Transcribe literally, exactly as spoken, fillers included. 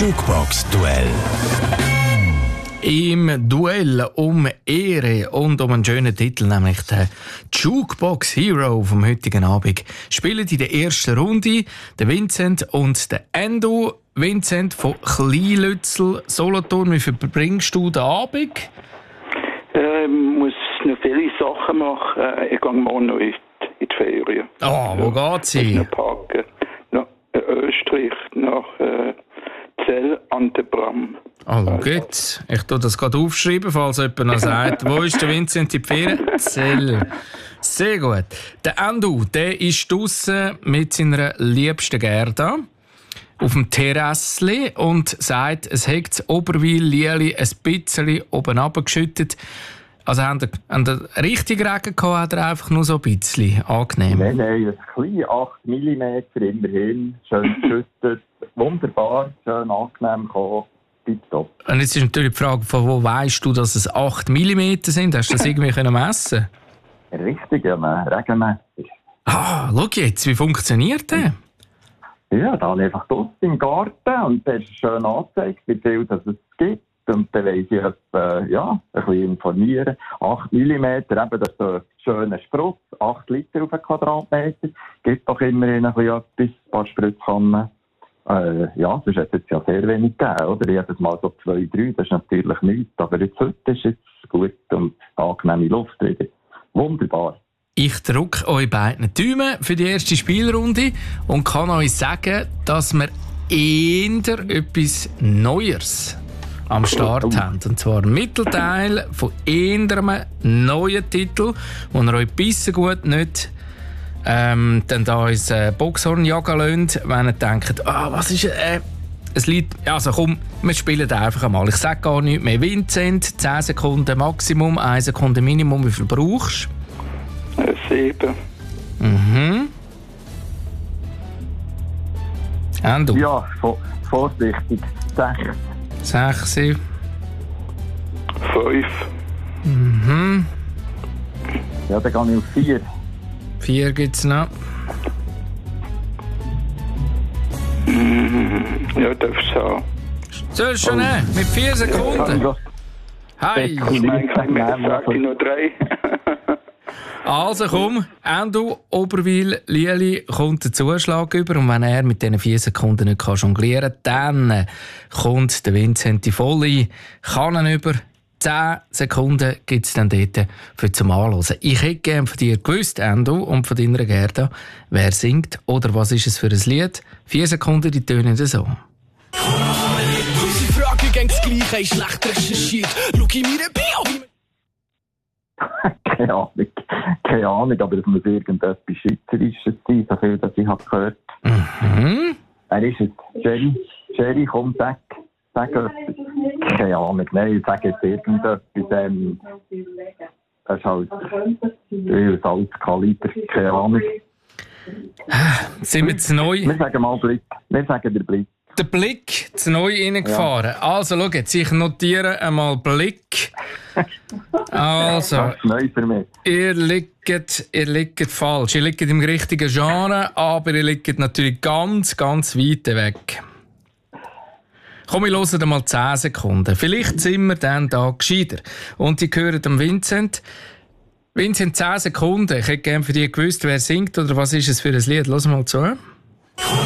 Jukebox-Duell. Im Duell um Ehre und um einen schönen Titel, nämlich den Jukebox Hero vom heutigen Abend, spielen in der ersten Runde der Vincent und der Endo. Vincent von Kleinlützel, Solothurn. Wie verbringst du den Abend? Ich muss noch viele Sachen machen. Ich gehe morgen noch in die Ferien. Ah, wo ja, geht's hin? Nach Parken. Nach Österreich, nach äh, Zell an der Bram. Ah, schau jetzt. Ich tue das gerade aufschreiben, falls jemand noch sagt, wo ist der Vincent in die Ferien? Zell. Sehr gut. Der Endo, der ist draussen mit seiner liebsten Gerda auf dem Terrassli und sagt, es hat das Oberwil-Lieli ein bisschen oben runtergeschüttet. Also haben ihr, haben ihr richtig Regen gehabt oder einfach nur so ein bisschen angenehm? Nein, nein, ein kleines acht Millimeter immerhin, schön geschüttet, wunderbar, schön angenehm gekommen, tipptopp. Und jetzt ist natürlich die Frage, von wo weisst du, dass es acht Millimeter sind? Hast du das irgendwie können messen? Richtig, ja, regelmässig. Ah, schau jetzt, wie funktioniert der? Ja, dann einfach draussen im Garten und das ist schön angezeigt, wie viel das es gibt. Und dann weiss ich, etwa, ja, ein bisschen informieren. acht Millimeter, eben, das ist so ein schöner Spritz, acht Liter auf einen Quadratmeter. Gibt doch immerhin ein bisschen etwas, ein paar Spritzkannen. Äh, ja, das hat es ja sehr wenig gegeben, oder? Jedes Mal so zwei, drei, das ist natürlich nichts. Aber jetzt heute ist es gut und angenehme Luft wieder. Wunderbar. Ich drücke euch beiden Daumen für die erste Spielrunde und kann euch sagen, dass wir eher etwas Neues am Start oh. haben. Und zwar ein Mittelteil von eher einem neuen Titel, wo ihr euch bisschen gut nicht ähm, dann da ins äh, Boxhorn jagen lasst, wenn ihr denkt, ah, was ist äh, ein Lied? Also komm, wir spielen einfach einmal. Ich sage gar nichts mehr. Vincent, zehn Sekunden Maximum, eine Sekunde Minimum. Wie viel brauchst du? Sieben. Mhm. Und du? Ja, vor, vorsichtig. Sechs. Sechs. Fünf. Mhm. Ja, dann gehe ich auf vier. Vier gibt es noch. Ja, darfst du haben. Sollst du schon nehmen? Mit vier Sekunden? Hi! Ich meine, ich sage noch drei. Also komm, Endo Oberwil Lieli kommt der Zuschlag über und wenn er mit diesen vier Sekunden nicht jonglieren kann, dann kommt der Vincent die volle Kanne über. Zehn Sekunden gibt es dann dort für zum Anhören. Ich hätte gerne von dir gewusst, Endo, und von deiner Gerda, wer singt oder was ist es für ein Lied. Vier Sekunden, die tönen so. Unsere Frage gegen das Gleiche ist schlecht recherchiert. Schau in meine Bio, wie Keine Ahnung. Keine Ahnung, aber es muss irgendetwas Schweizerisches sein, so viel, dass ich habe gehört. Mhm. Wer ist es? Jerry? Jerry, komm, sag. Sag etwas. Keine Ahnung, nein, ich sage jetzt irgendetwas. Ähm, das ist halt ein altes Kaliber. Keine Ahnung. Sind wir zu neu? Wir sagen mal Blick. Wir sagen der Blick. Der Blick zu neu reingefahren. Ja. Also, schau jetzt, ich notiere einmal Blick. Also, das ist neu für mich. Ihr liegt, ihr liegt falsch. Ihr liegt im richtigen Genre, aber ihr liegt natürlich ganz, ganz weit weg. Komm, wir hören mal zehn Sekunden. Vielleicht sind wir dann da gescheiter. Und die hören dem Vincent. Vincent, zehn Sekunden. Ich hätte gerne für dich gewusst, wer singt oder was ist es für ein Lied. Lass mal zu.